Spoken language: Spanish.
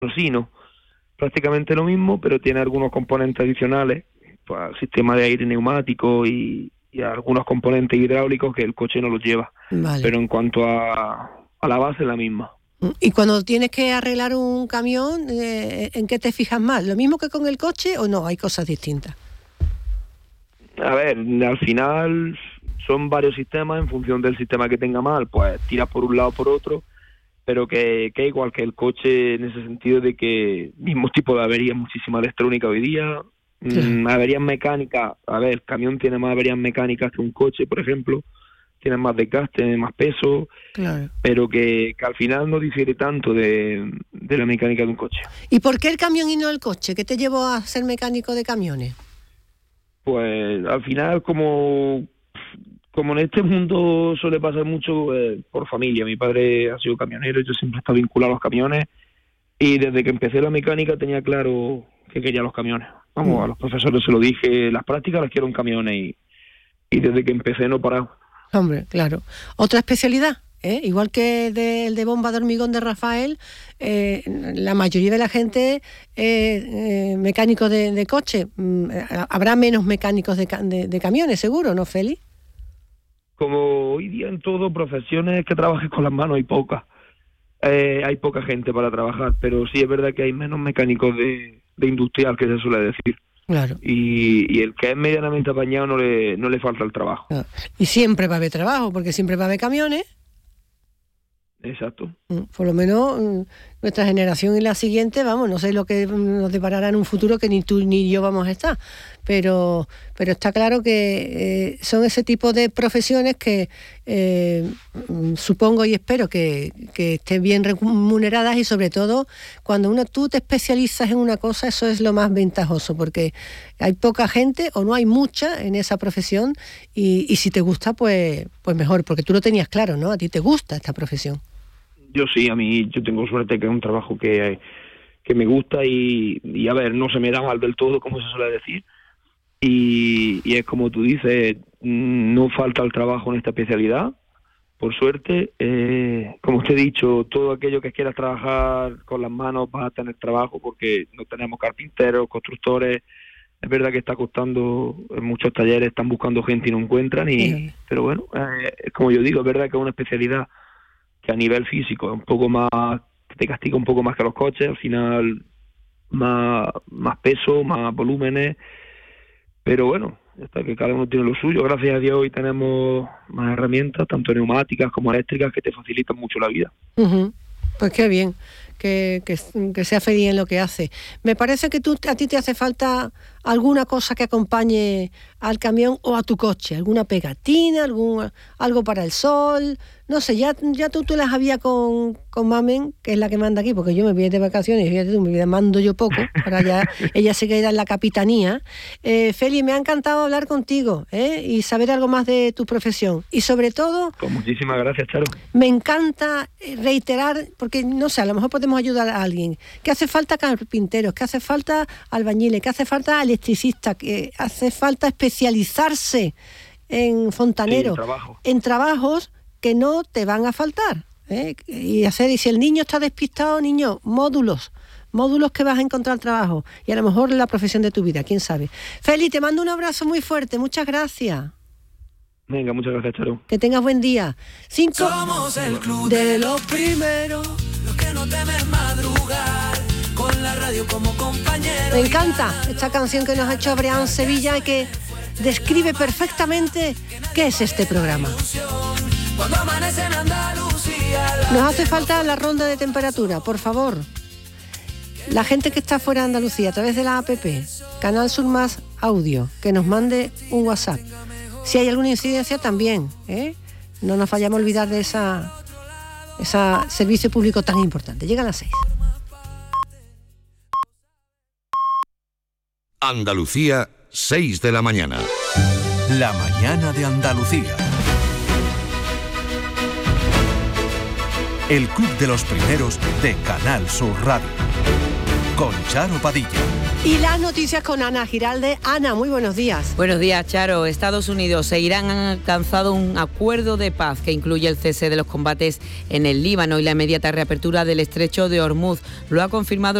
sino prácticamente lo mismo, pero tiene algunos componentes adicionales, pues sistema de aire neumático y algunos componentes hidráulicos que el coche no los lleva. Vale. Pero en cuanto a la base es la misma. Y cuando tienes que arreglar un camión, ¿en qué te fijas más? ¿Lo mismo que con el coche o no? Hay cosas distintas. A ver, al final son varios sistemas, en función del sistema que tenga mal, pues tiras por un lado o por otro, pero que igual que el coche en ese sentido de que mismo tipo de averías, muchísima electrónica hoy día, averías mecánicas, a ver, el camión tiene más averías mecánicas que un coche, por ejemplo, tiene más desgaste, más peso, claro, pero que al final no difiere tanto de la mecánica de un coche. ¿Y por qué el camión y no el coche? ¿Qué te llevó a ser mecánico de camiones? Pues al final, como en este mundo suele pasar mucho, por familia. Mi padre ha sido camionero, yo siempre he estado vinculado a los camiones, y desde que empecé la mecánica tenía claro que quería los camiones. Vamos, a los profesores se lo dije, las prácticas las quiero en camiones, y desde que empecé no he parado. Hombre, claro. ¿Otra especialidad? Igual que el de bomba de hormigón de Rafael, la mayoría de la gente mecánico de coche. Habrá menos mecánicos de camiones, seguro, ¿no, Félix? Como hoy día en todo, profesiones que trabajes con las manos hay pocas. Hay poca gente para trabajar, pero sí es verdad que hay menos mecánicos de industrial, que se suele decir. Claro. Y el que es medianamente apañado no le falta el trabajo. Claro. Y siempre va a haber trabajo, porque siempre va a haber camiones. Exacto. Por lo menos nuestra generación y la siguiente, vamos, no sé lo que nos deparará en un futuro que ni tú ni yo vamos a estar, pero está claro que son ese tipo de profesiones que supongo y espero que estén bien remuneradas, y sobre todo cuando tú te especializas en una cosa, eso es lo más ventajoso, porque hay poca gente o no hay mucha en esa profesión, y si te gusta, pues mejor, porque tú lo tenías claro, ¿no? A ti te gusta esta profesión. Yo sí, yo tengo suerte que es un trabajo que me gusta y a ver, no se me da mal del todo, como se suele decir, y es como tú dices, no falta el trabajo en esta especialidad, por suerte. Como te he dicho, todo aquello que quieras trabajar con las manos vas a tener trabajo, porque no tenemos carpinteros, constructores. Es verdad que está costando, en muchos talleres están buscando gente y no encuentran, pero bueno, como yo digo, es verdad que es una especialidad que a nivel físico es un poco más, te castiga un poco más que los coches, al final más peso, más volúmenes, pero bueno, hasta que cada uno tiene lo suyo. Gracias a Dios hoy tenemos más herramientas, tanto neumáticas como eléctricas, que te facilitan mucho la vida. Uh-huh. Pues qué bien, que sea feliz en lo que hace. Me parece que a ti te hace falta alguna cosa que acompañe al camión o a tu coche, alguna pegatina, algo para el sol. No sé, ya tú las habías con Mamen, que es la que manda aquí, porque yo me voy de vacaciones, fíjate tú, me mando yo poco, para ya ella se queda en la capitanía. Feli, me ha encantado hablar contigo, y saber algo más de tu profesión. Y sobre todo... Pues muchísimas gracias, Charo. Me encanta reiterar, porque no sé, a lo mejor podemos ayudar a alguien, que hace falta carpinteros, que hace falta albañiles, que hace falta electricistas, que hace falta especializarse en fontaneros, en trabajos que no te van a faltar, y si el niño está despistado, módulos que vas a encontrar trabajo, y a lo mejor la profesión de tu vida, quién sabe. Feli, te mando un abrazo muy fuerte, muchas gracias. Venga, muchas gracias, Charo. Que tengas buen día. Somos el club de los primeros, los que no temen madrugar, con la radio como compañero. Me encanta esta canción que nos ha hecho Brian Sevilla y que describe perfectamente qué es este programa. Nos hace falta la ronda de temperatura, por favor. La gente que está fuera de Andalucía, a través de la APP, Canal Sur Más Audio, que nos mande un WhatsApp. Si hay alguna incidencia también, no nos vayamos a olvidar de ese servicio público tan importante. Llegan las 6. Andalucía, 6 de la mañana. La mañana de Andalucía. El club de los primeros de Canal Sur Radio. Con Charo Padilla. Y las noticias con Ana Giralde. Ana, muy buenos días. Buenos días, Charo. Estados Unidos e Irán han alcanzado un acuerdo de paz que incluye el cese de los combates en el Líbano y la inmediata reapertura del estrecho de Hormuz. Lo ha confirmado